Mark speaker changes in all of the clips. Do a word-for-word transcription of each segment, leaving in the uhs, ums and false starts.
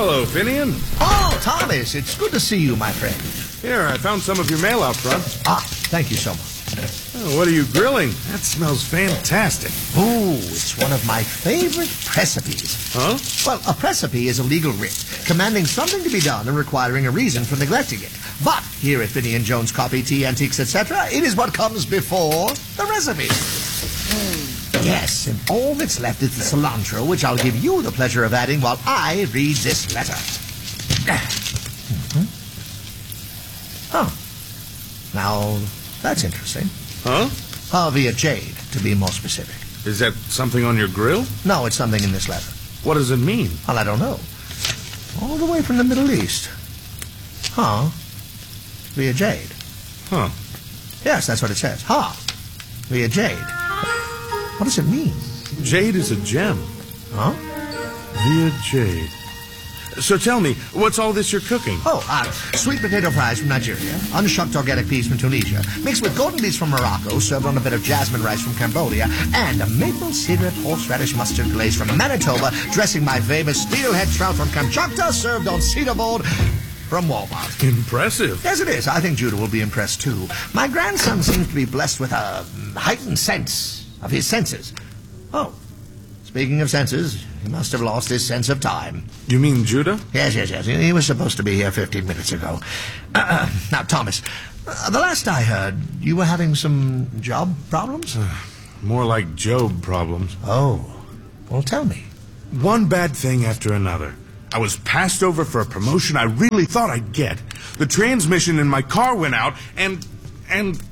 Speaker 1: Hello, Finian.
Speaker 2: Oh, Thomas, it's good to see you, my friend.
Speaker 1: Here, I found some of your mail out front.
Speaker 2: Ah, thank you so much.
Speaker 1: Oh, what are you grilling? That smells fantastic.
Speaker 2: Oh, it's one of my favorite recipes.
Speaker 1: Huh?
Speaker 2: Well, a recipe is a legal writ, commanding something to be done and requiring a reason for neglecting it. But here at Finian Jones Coffee, Tea, Antiques, et cetera, it is what comes before the recipe. Yes, and all that's left is the cilantro, which I'll give you the pleasure of adding while I read this letter. Mm-hmm. Oh. Now, that's interesting.
Speaker 1: Huh?
Speaker 2: Harvia jade, to be more specific.
Speaker 1: Is that something on your grill?
Speaker 2: No, it's something in this letter.
Speaker 1: What does it mean?
Speaker 2: Well, I don't know. All the way from the Middle East. Huh? Via jade.
Speaker 1: Huh.
Speaker 2: Yes, that's what it says. Ha! Via jade. What does it mean?
Speaker 1: Jade is a gem.
Speaker 2: Huh?
Speaker 1: Via jade. So tell me, what's all this you're cooking?
Speaker 2: Oh, uh, sweet potato fries from Nigeria, unshucked organic peas from Tunisia, mixed with golden beets from Morocco, served on a bit of jasmine rice from Cambodia, and a maple syrup horseradish mustard glaze from Manitoba, dressing my famous steelhead trout from Kamchatka, served on cedar board from Walmart.
Speaker 1: Impressive.
Speaker 2: Yes, it is. I think Judah will be impressed, too. My grandson seems to be blessed with a heightened sense of his senses. Oh, speaking of senses, he must have lost his sense of time.
Speaker 1: You mean Judah?
Speaker 2: Yes, yes, yes. He was supposed to be here fifteen minutes ago. Uh, now, Thomas, uh, the last I heard, you were having some job problems?
Speaker 1: More like Job problems.
Speaker 2: Oh, well, tell me.
Speaker 1: One bad thing after another. I was passed over for a promotion I really thought I'd get. The transmission in my car went out, and... and...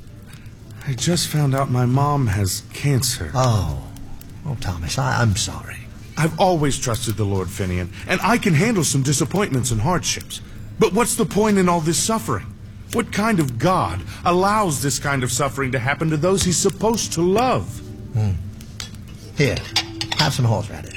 Speaker 1: I just found out my mom has cancer.
Speaker 2: Oh. Oh, Thomas, I, I'm sorry.
Speaker 1: I've always trusted the Lord, Finian, and I can handle some disappointments and hardships. But what's the point in all this suffering? What kind of God allows this kind of suffering to happen to those he's supposed to love?
Speaker 2: Hmm. Here, have some horseradish.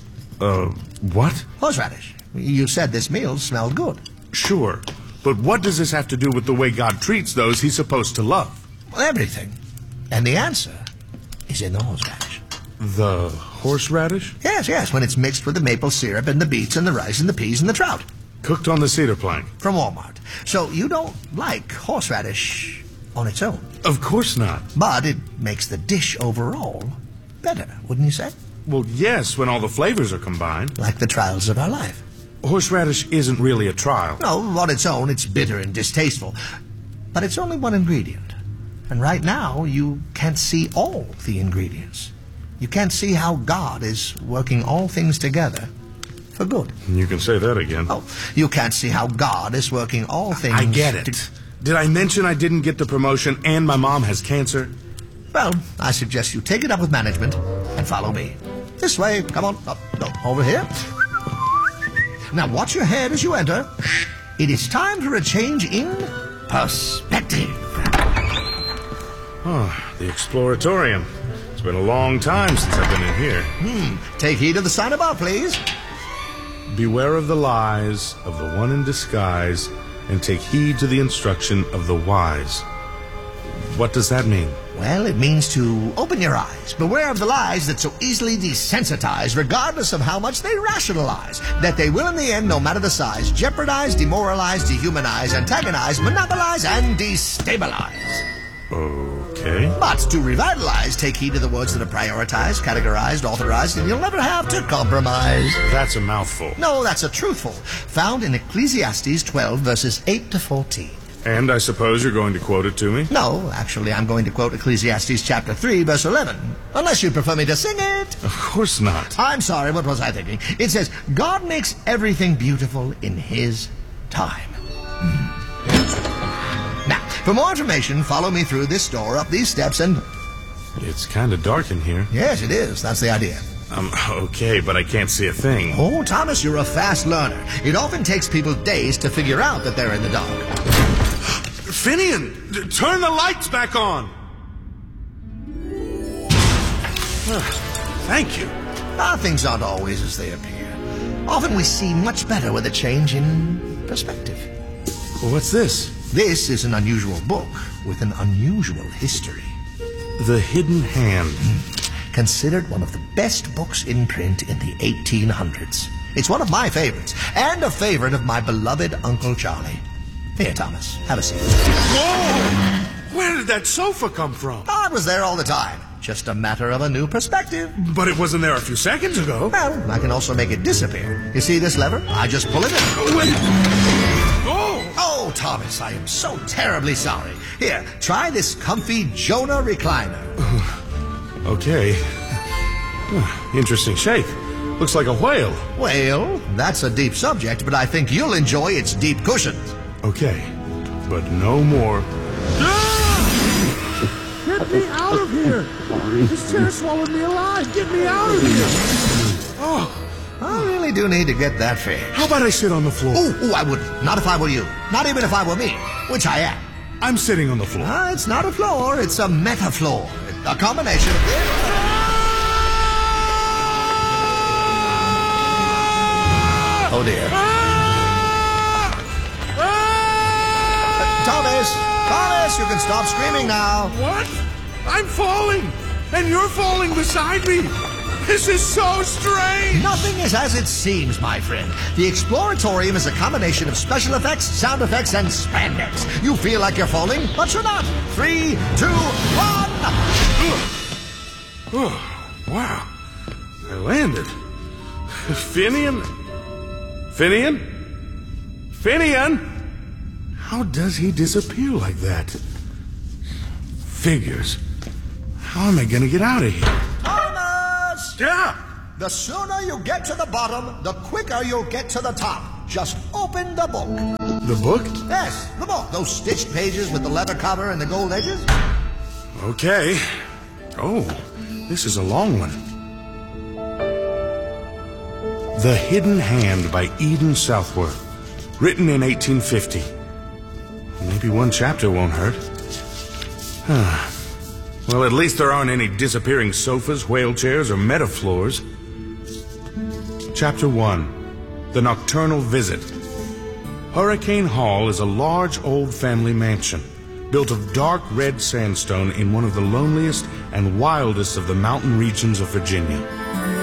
Speaker 1: Uh, what?
Speaker 2: Horseradish. You said this meal smelled good.
Speaker 1: Sure, but what does this have to do with the way God treats those he's supposed to love?
Speaker 2: Well, everything. And the answer is in the horseradish.
Speaker 1: The horseradish?
Speaker 2: Yes, yes, when it's mixed with the maple syrup and the beets and the rice and the peas and the trout.
Speaker 1: Cooked on the cedar plank.
Speaker 2: From Walmart. So you don't like horseradish on its own?
Speaker 1: Of course not.
Speaker 2: But it makes the dish overall better, wouldn't you say?
Speaker 1: Well, yes, when all the flavors are combined.
Speaker 2: Like the trials of our life.
Speaker 1: Horseradish isn't really a trial.
Speaker 2: No, on its own, it's bitter and distasteful. But it's only one ingredient. And right now, you can't see all the ingredients. You can't see how God is working all things together for good.
Speaker 1: You can say that again.
Speaker 2: Oh, you can't see how God is working all things...
Speaker 1: I get it.
Speaker 2: To...
Speaker 1: Did I mention I didn't get the promotion and my mom has cancer?
Speaker 2: Well, I suggest you take it up with management and follow me. This way. Come on. Up, no, over here. Now, watch your head as you enter. It is time for a change in perspective.
Speaker 1: Oh, the Exploratorium. It's been a long time since I've been in here.
Speaker 2: Hmm. Take heed of the sign above, please.
Speaker 1: Beware of the lies of the one in disguise, and take heed to the instruction of the wise. What does that mean?
Speaker 2: Well, it means to open your eyes. Beware of the lies that so easily desensitize, regardless of how much they rationalize. That they will, in the end, no matter the size, jeopardize, demoralize, dehumanize, antagonize, monopolize, and destabilize.
Speaker 1: Okay.
Speaker 2: But to revitalize, take heed to the words that are prioritized, categorized, authorized, and you'll never have to compromise.
Speaker 1: That's a mouthful.
Speaker 2: No, that's a truthful. Found in Ecclesiastes twelve, verses eight to fourteen.
Speaker 1: And I suppose you're going to quote it to me?
Speaker 2: No, actually, I'm going to quote Ecclesiastes chapter three, verse eleven. Unless you prefer me to sing it.
Speaker 1: Of course not.
Speaker 2: I'm sorry, what was I thinking? It says, God makes everything beautiful in His time. Mm. Now, for more information, follow me through this door, up these steps, and...
Speaker 1: It's kind of dark in here.
Speaker 2: Yes, it is. That's the idea.
Speaker 1: Um, okay, but I can't see a thing.
Speaker 2: Oh, Thomas, you're a fast learner. It often takes people days to figure out that they're in the dark.
Speaker 1: Finian, d- turn the lights back on. Thank you.
Speaker 2: Ah, things aren't always as they appear. Often we see much better with a change in perspective.
Speaker 1: Well, what's this?
Speaker 2: This is an unusual book with an unusual history.
Speaker 1: The Hidden Hand.
Speaker 2: Considered one of the best books in print in the eighteen hundreds. It's one of my favorites, and a favorite of my beloved Uncle Charlie. Here, Thomas, have a seat.
Speaker 1: Whoa! Where did that sofa come from?
Speaker 2: Oh, it was there all the time. Just a matter of a new perspective.
Speaker 1: But it wasn't there a few seconds ago.
Speaker 2: Well, I can also make it disappear. You see this lever? I just pull it in.
Speaker 1: Oh, wait. Oh!
Speaker 2: Oh, Thomas, I am so terribly sorry. Here, try this comfy Jonah recliner.
Speaker 1: Okay. Interesting shape. Looks like a whale.
Speaker 2: Well, that's a deep subject, but I think you'll enjoy its deep cushions.
Speaker 1: Okay, but no more.
Speaker 3: Get me out of here! This chair swallowed me alive! Get me out of here!
Speaker 1: Oh,
Speaker 2: I really do need to get that fixed.
Speaker 1: how about I sit on the floor?
Speaker 2: Oh, oh, I wouldn't. Not if I were you. Not even if I were me, which I am.
Speaker 1: I'm sitting on the floor.
Speaker 2: Ah, it's not a floor, it's a metafloor. A combination of this. Oh, dear. Thomas! Thomas, you can stop screaming now.
Speaker 1: What? I'm falling! And you're falling beside me! This is so strange!
Speaker 2: Nothing is as it seems, my friend. The Exploratorium is a combination of special effects, sound effects, and spandex. You feel like you're falling, but you're not. Three, two, one!
Speaker 1: Oh, wow. I landed. Finian? Finian? Finian? How does he disappear like that? Figures. How am I gonna get out of here?
Speaker 2: Thomas!
Speaker 1: Yeah!
Speaker 2: The sooner you get to the bottom, the quicker you'll get to the top. Just open the book.
Speaker 1: The book?
Speaker 2: Yes, the book. Those stitched pages with the leather cover and the gold edges.
Speaker 1: Okay. Oh, this is a long one. The Hidden Hand by Eden Southworth. Written in eighteen fifty. Maybe one chapter won't hurt. Well, at least there aren't any disappearing sofas, whale chairs, or metafloors. Chapter one. The Nocturnal Visit. Hurricane Hall is a large old family mansion, built of dark red sandstone in one of the loneliest and wildest of the mountain regions of Virginia.